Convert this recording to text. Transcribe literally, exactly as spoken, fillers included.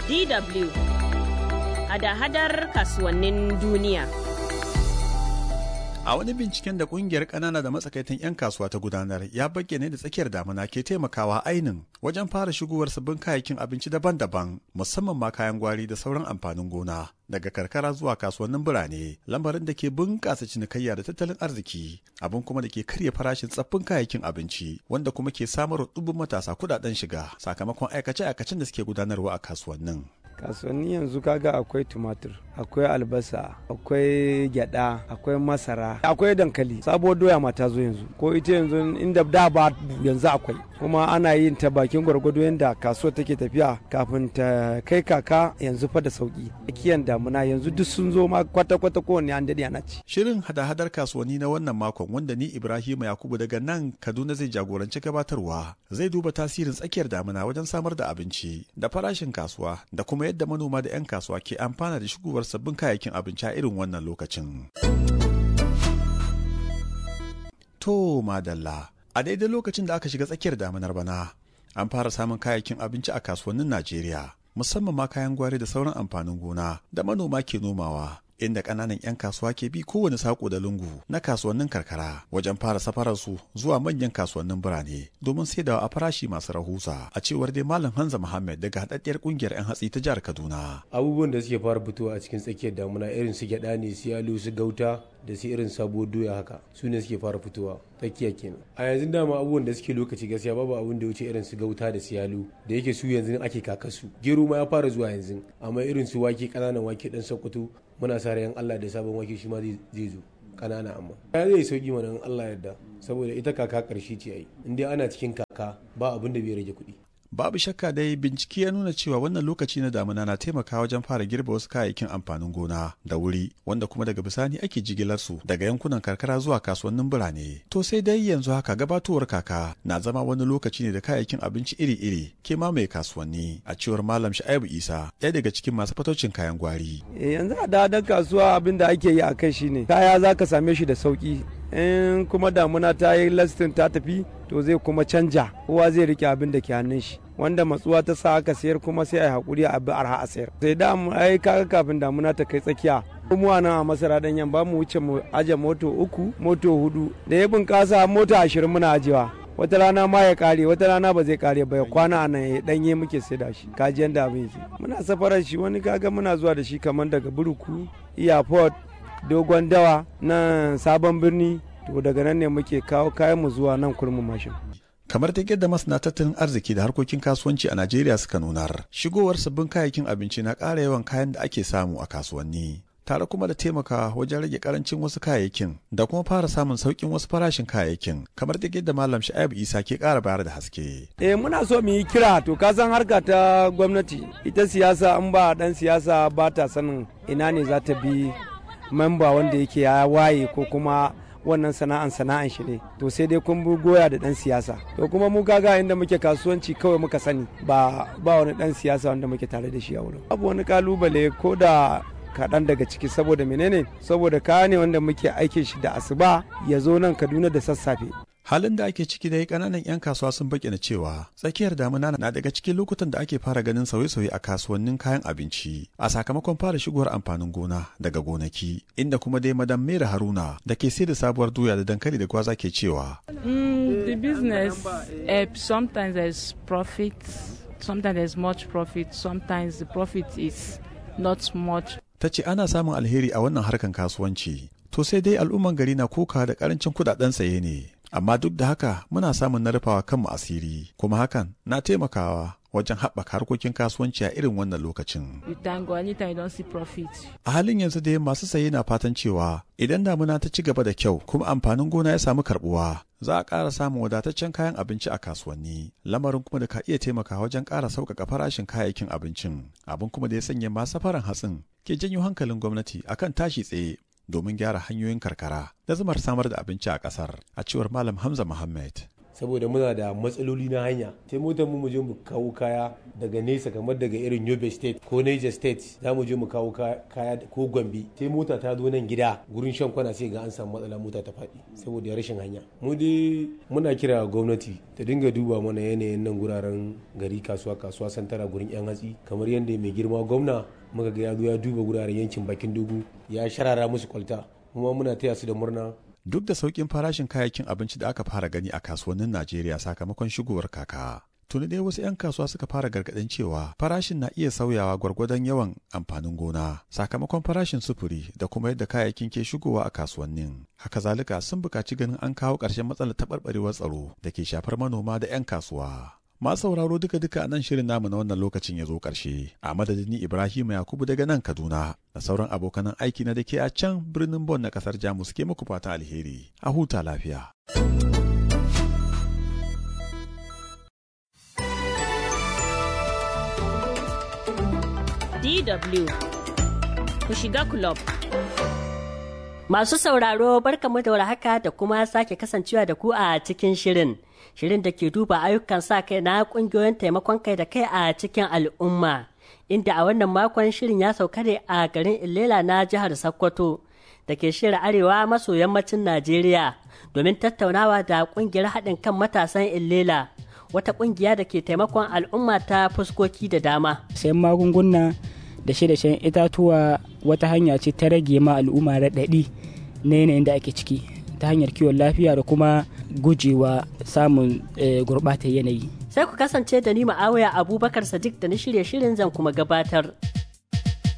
D W hada-hadar kasuwannin duniya. A wani binciken da kungiyar ƙanana da matsakaitan 'yan kasuwa ta gudanar ya bayyana da tsakiyar damuna ke taimakawa ainin wajen fara shigowar sabbin kayayyakin abinci daban-daban, musamman ma kayan gwari da sauran amfanin gona daga karkara zuwa kasuwannin birane, lamarin da ke bunƙasa cinikayya da tattalin arziki, abin kuma da ke karya farashin tsaffin kayayyakin abinci, wanda kuma ke samar wa dubun matasa kuɗaɗen shiga sakamakon aikace-aikacen da suke gudanarwa a kasuwannin. Kasuwanni yanzu kaga akwai tumatur, akwai albasa, akwai gyada, akwai masara, akwai dankali. Sabuwar doya ma ta zo yanzu, ko ita yanzu inda da ba yanzu akwai, kuma ana yin ta bakin gwargwado yadda kasuwar take tafiya kafin ta kai kaka. Yanzu fa da sauki kiyan damuna yanzu duk sun zo ma kwata-kwata kowanne an daɗe ana ci. Shirin hada-hadar kasuwanni na wannan makon, wanda ni Ibrahim Yakubu daga nan Kaduna zai jagoranci gabatarwa, zai duba tasirin tsakiyar damuna wajen samar da abinci da farashin kasuwa da kuma yadda manoma da 'yan kasuwa ke amfana da shigowar sabbin kayayyakin abinci a irin wannan lokacin. To madalla, a daidai lokacin da aka shiga tsakiyar damunar bana, an fara samun kayayyakin abinci a kasuwannin Najeriya, musamman ma kayan gwari da sauran amfanin gona da manoma ke nomawa, inda ƙananan 'yan kasuwa ke bi kowane saƙo da lungu na kasuwannin karkara wajen fara safararsu zuwa manyan kasuwannin birane domin saidawa a farashi masu rahusa, a cewar dai Malam Hanza Muhammad daga haɗaɗɗiyar ƙungiyar 'yan hatsi ta jihar Kaduna. Abubuwan da suke fara fitowa a cikin tsakiyar damuna irin su gyaɗa ne, su yalo, su gauta da su irin sabuwar doya haka, su ne suke fara fitowa tsakiya kenan. A yanzu dama abubuwan da suke lokaci gaskiya babu abin da wuce irin su gauta da su yalo, da yake su yanzu ake kakasu. Gero ma ya fara zuwa yanzu, amma irin su wake, ƙananan wake ɗan Sokoto, muna sa ran Allah da sabon wake shi ma zai zo kanana, amma ya zai sauki mana in Allah yarda, saboda ita kaka karshe ce ai, in dai ana cikin kaka ba abin da bai rage kuɗi. Babu shakka dai bincike ya nuna cewa wannan lokaci na damuna na taimakawa wajen fara girbe wasu kayayyakin amfanin gona da wuri, wanda kuma daga bisani ake jigilar su daga yankunan karkara zuwa kasuwannin birane. To sai dai yanzu haka gabatowar kaka na zama wani lokaci ne da kayayyakin abinci iri-iri ke mamaye kasuwanni, a cewar Malam Sha'ibu Isa, ɗaya daga cikin masu fatocin kayan gwari. Yanzu a dadan kasuwa abin da ake yi a kai shine kaya za ka same shi da sauki, in kuma damuna ta yi lastin ta tafi to zai kuma canja, kowa zai rike abin da ke hannun shi, wanda matsuwa ta sa aka sayar kuma sai a yi haƙuri a bi arha a sayar. Sai da mu ai kaga kafin damuna ta kai tsakiya, mu nan a masara ɗanyen ba mu wuce mu aje moto uku moto hudu, da ya bunƙasa mota ashirin muna ajewa. Wata rana ma ya kare, wata rana ba zai kare ba, ya kwana a nan ya danye muke sai da shi. Kaji yanda abin yake, muna safarar shi, wani kaga muna zuwa da shi kamar daga Buruku, Airport, Dogon Dawa, nan Sabon Birni, to daga nan ne muke kawo kayan mu zuwa nan Kurmin Mashin. Kamar ta yadda masana tattalin arziki da harkokin kasuwanci a Najeriya suka nunar, shigowar sabbin kayayyakin abinci na ƙara yawan kayan da ake samu a kasuwanni, tare kuma da taimakawa wajen rage karancin wasu kayayyakin da kuma fara samun sauƙin wasu farashin kayayyakin, kamar ta yadda Malam Sha'ibu Isa ke ƙara bayar da haske. Eh muna so mu yi kira, to ka san harka ta gwamnati, ita siyasa an ba dan siyasa ba ta sanin ina ne za ta bi memba wanda yake ya waye ko kuma wannan sana'an sana'an shi ne, to sai dai kun bu goya da dan siyasa. To kuma mu kaga inda muke kasuwanci kawai muka sani, ba ba wani dan siyasa wanda muke tare da shi a wurin. Abu wani kalubale ko da kaɗan daga ciki, saboda menene, saboda kaya ne wanda muke aikin shi da asuba ya zo nan Kaduna da sassafe. Halin da ake ciki dai kananan 'yan kasuwa sun bayyana cewa tsakiyar damuna na daga cikin lokutan da ake fara ganin sauye-sauye a kasuwannin kayan abinci a sakamakon fara shigowar amfanin gona daga gonaki, inda kuma dai Madam Mera Haruna da ke sai da sabuwar doya da dankali da gwaza ke cewa mm, the business uh, sometimes there's profit, sometimes there's much profit, sometimes the profit is not much. Ta ce ana samun alheri a wannan harkan kasuwanci, to sai dai al'umman gari na koka da karancin kudaden saye ne, amma duk da haka muna samun na rufawa kanmu asiri, kuma hakan na taimakawa wajen haɓaka harkokin kasuwanci a irin wannan lokacin. A halin yanzu dai masu saye na fatan cewa idan damuna ta ci gaba da kyau kuma amfanin gona ya samu karbuwa, za a ƙara samun wadataccen kayan abinci a kasuwanni, lamarin kuma da ka iya taimakawa wajen ƙara sauƙaƙa farashin kayayyakin abincin, abin kuma da ya sanya masu safaran hatsin ke janyo hankalin gwamnati akan tashi tsaye domin gyara hanyoyin karkara da zumar samar da abinci a ƙasar, a cewar Malam Hamza Muhammad. saboda muna da matsaloli na hanya. Sai motar mu je mu kawo kaya daga nesa kamar daga irin Yobe State ko Niger State za mu je mu kawo kaya ko Gombe. Sai mota ta zo nan gida gurin shan kwana sai ga an samu matsala mota ta faɗi saboda rashin hanya. Mu dai muna kira gwamnati ta dinga duba mana yanayin nan guraren gari kasuwa kasuwa santara gurin yan hatsi kamar yadda mai girma gwamna muka ga ya zo ya duba guraren yankin bakin dogo ya sharara musu kwalta kuma muna taya su da murna. Duk da sauƙin farashin kayayyakin abinci da aka fara gani a kasuwannin Najeriya sakamakon shigowar kaka, tuni dai wasu 'yan kasuwa suka fara gargaɗin cewa farashin na iya sauyawa gwargwadon yawan amfanin gona sakamakon farashin sufuri da kuma yadda kayayyakin ke shigowa a kasuwannin. Haka zalika sun buƙaci ganin an kawo ƙarshen matsalar taɓarɓarewar tsaro da ke shafar manoma da 'yan kasuwa. Masu sauraro duka-duka a nan shirin namu na wannan lokacin ya zo ƙarshe. A madadin Ibrahim Yakubu daga nan Kaduna da sauran abokanan aiki na da ke a can birnin Bon na ƙasar Jamus ke muku fatan alheri. A huta lafiya. D W ku shiga club. Masu sauraro barkamu da warhaka da kuma sake kasancewa da ku a cikin shirin. Shirin da ke duba ayyukan sa kai na kungiyoyin taimakon kai da kai a cikin al'umma, inda a wannan makon shirin ya sauka ne a garin Ilela na jihar Sokoto da ke shirya arewa maso yammacin Najeriya domin tattaunawa da kungiyar haɗin kan matasan Ilela, wata kungiya da ke taimakon al'umma ta fuskoki da dama. Sayan magunguna da shi-dashen itatuwa wata hanya ce ta rage ma al'umma raɗaɗi na yanayin da ake ciki ta hanyar kiwon lafiya da kuma gujewa samun gurɓatar yanayi. Sai ku kasance da ni Ma'awiya Abubakar Sadiq da na shirye shirin zan kuma gabatar.